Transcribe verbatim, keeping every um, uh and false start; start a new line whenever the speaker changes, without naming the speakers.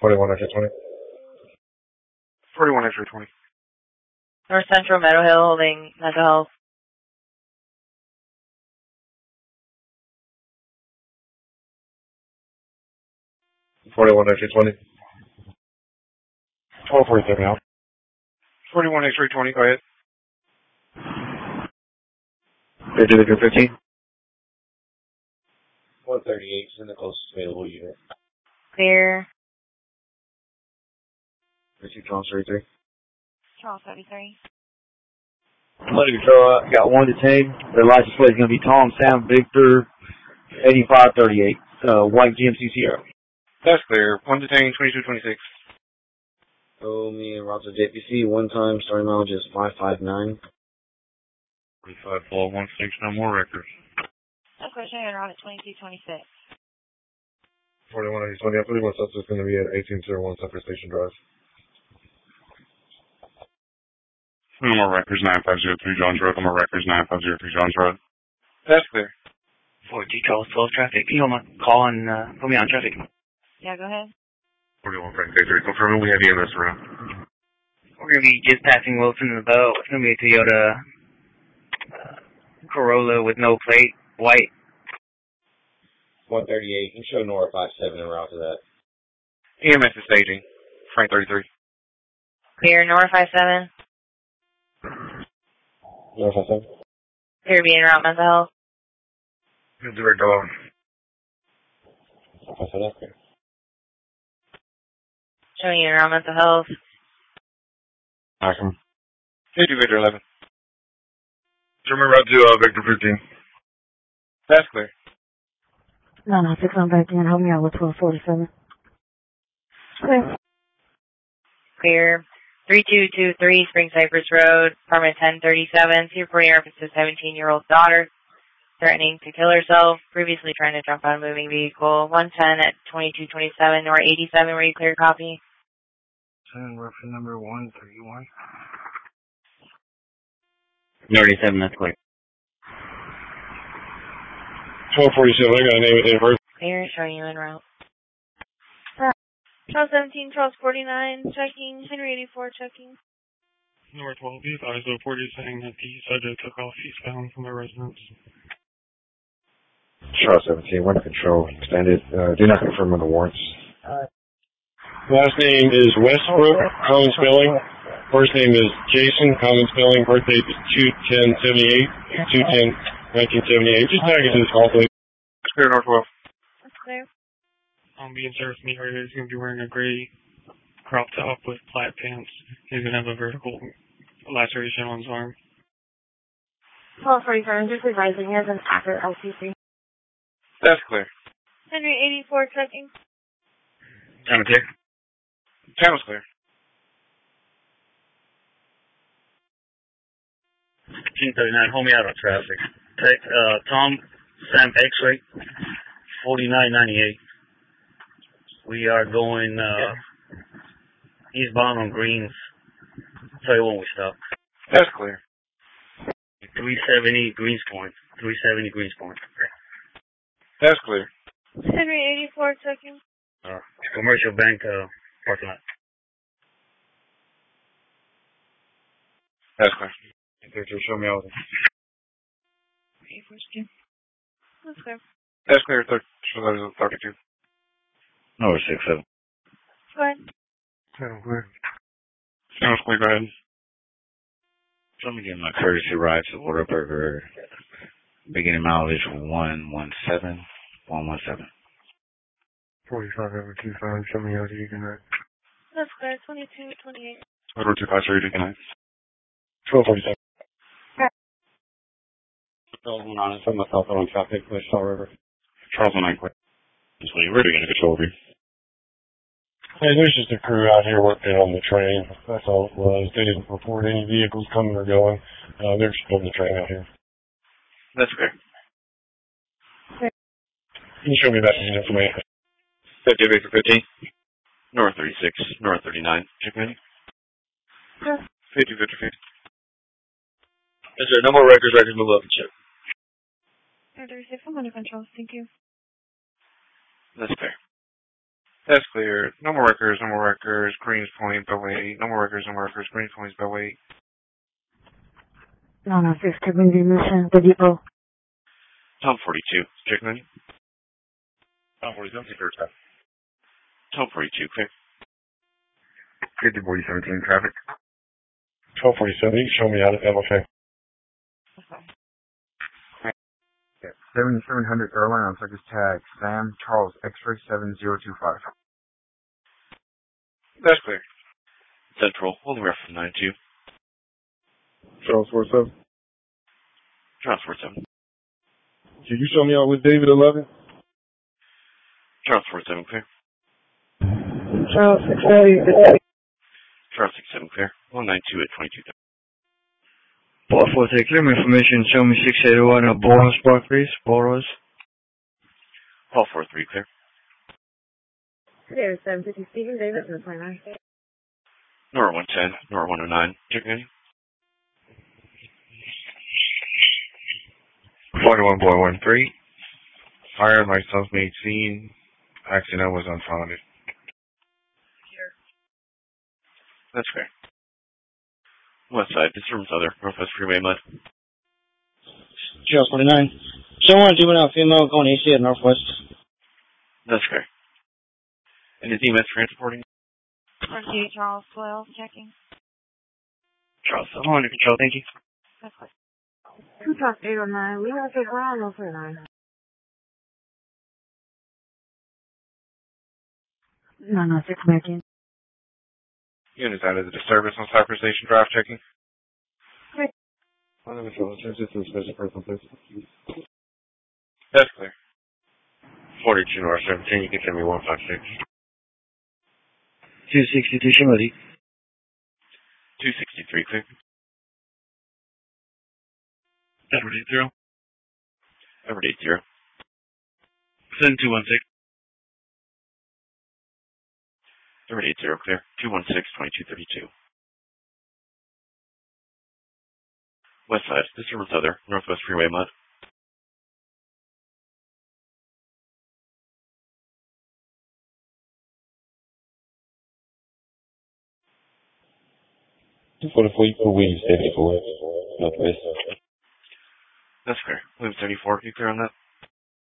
forty-one X-ray twenty.
forty-one X-ray twenty.
North Central Meadow Hill holding mental health.
forty-one X-ray twenty. twelve forty-seven out.
forty-one X-ray twenty, go ahead.
fifty Victor fifteen. one thirty-eight is in the closest available unit.
Clear.
thirty-two Charles thirty-three.
Charles thirty-three.
Money Control, uh, got one detained. Their license plate is going to be Tom Sam Victor eighty-five thirty-eight. Uh, white G M C Sierra.
That's clear. One detained, twenty-two twenty-six.
Oh, me and Roger J P C, one time, starting mileage is five five nine.
forty-five four one six, no more records.
That's question and route at twenty-two twenty-six.
forty-one X twenty, I believe my subject's going to be at eighteen oh one Separate Station Drive.
No more records, nine five zero three Johns Road. No more records, nine five zero three Johns Road. That's clear.
four G Charles twelve traffic. You want to call and uh, put me on traffic?
Yeah, go ahead.
forty-one Frank Victory, confirming we have E M S around.
We're going to be just passing Wilson in the boat. It's going to be a Toyota uh, Corolla with no plate, white.
one thirty-eight, you can show Nora five seven en route to that.
E M S is staging. Frank thirty-three.
Clear, Nora five seven.
Nora five seven.
Clear, be en route mental health.
Good direct alone.
five seven, that's clear.
Showing you en route mental health.
Awesome.
fifty Victor eleven.
Show me route to uh, Victor fifteen.
That's clear.
No, no, six on back in. Help me out with twelve forty-seven. Clear.
Clear. three two two three Spring Cypress Road, apartment ten thirty-seven. See reporting reference to seventeen-year-old daughter threatening to kill herself, previously trying to jump on a moving vehicle. one ten at twenty-two twenty-seven or eighty-seven. Were you clear copy?
Send reference number one thirty-one.
thirty-seven, that's clear.
twelve forty-seven, I got a name and date of birth.
Clear, showing you en route.
Charles seventeen, Charles forty-nine, checking. Henry eighty-four, checking.
Number twelve, be advised of report is saying that the subject took off eastbound from their residence.
Charles seventeen, one control, extended. Uh, do not confirm on the warrants. Last name is Westbrook, common spelling. First name is Jason, common spelling. Birth date is two ten seventy-eight, two ten nineteen seventy-eight. Just tag it to this call, please.
Clear, North twelve.
That's clear.
Um, being serviced me right here, he's going to be wearing a gray crop top with flat pants. He's going to have a vertical laceration on his arm.
twelve forty-seven, just advising he has an active L C C.
That's clear.
Henry eighty-four, checking.
Channel clear.
Channel's clear.
fifteen thirty-nine, hold me out on traffic. Take, uh, Tom Sam X-ray forty-nine ninety-eight. We are going uh, eastbound on Greens. Tell you when we stop.
That's clear.
three seventy Greens Point. three seventy Greens Point.
That's clear.
Henry eighty-four, checking.
Uh, commercial bank uh, parking lot.
That's clear.
Victor, show me all the...
That's clear.
That's clear. Third, so that is thirty-two.
Number six seven.
Go ahead.
Channel clear. Channel's clear, go ahead.
Let me get my courtesy ride to Whataburger. Beginning mileage one one seven. one one seven.
forty-five over two five, show me how you can act.
That's clear. twenty-two twenty-eight.
Over two five, so you can act.
twelve forty-seven.
Charles one nine, from myself on traffic, with Shaw River. Charles one nine, quick. So you're really going to control over you.
Hey, there's just a crew out here working on the train. That's all it was. They didn't report any vehicles coming or going. Uh, they're just pulling the train out here.
That's fair.
Can you show me that information?
fifty Victor fifteen. North thirty-six, North thirty-nine. Check in.
Yes.
fifty Victor fifty.
Is there no more records I can move up and check?
thirty-six, I'm under control. Thank you.
That's fair.
That's clear. No more wreckers, no more wreckers. Greens Point, Bellway. No more wreckers, no more wreckers. Greens Point, Bellway.
nine oh six, Community Mission, the depot.
Tom forty-two, Chicken. Tom forty-seven, clear traffic. Tom forty-two, clear. fifty forty seventeen, traffic. twelve forty-seven, you can show me out at L F A. Yeah, seventy-seven hundred airline on circus tag, Sam Charles, X-ray seven zero two five. That's clear. Central, holding reference nine two. Charles forty-seven. Charles forty-seven. Can you show me out with David eleven? Charles forty-seven, clear.
Charles six forty.
Charles sixty-seven, clear. one nine two at twenty-two.
Paul forty, clear my information. Show me six eighty-one at Boros Park, please. Boros.
Paul forty-three, clear.
Clear, seven fifty Stephen Davis in the twenty-nine.
Nora one ten, Nora one oh nine. Chicken. forty-one point one three. Fire myself made scene. Accident was unfounded.
Sure.
That's fair. West side, disturbance other, Northwest Freeway mud.
Charles forty-nine. Someone juvenile female going east at Northwest.
That's fair. And is E M S transporting?
twenty Charles twelve, checking.
Charles,
I'm under control, thank you.
That's right. Two Charles eight oh nine, we have to take around on twenty-nine.
nine oh six, American.
Units out of the disturbance on Cypress Station Drive checking.
Okay.
My name is Phil. This is a special person, please. That's clear. forty-two North seventeen, you can send me one five six.
two sixty-two Shimodi.
two sixty-three, clear.
Edward eight zero.
Edward eight zero.
Send two one six.
Edward eight zero, clear. two one six, twenty-two thirty-two. West side, disturbance other, Northwest Freeway mud. For the fleet, for Williams seventy-four, Northwest. That's clear. Williams seventy-four, you clear on that?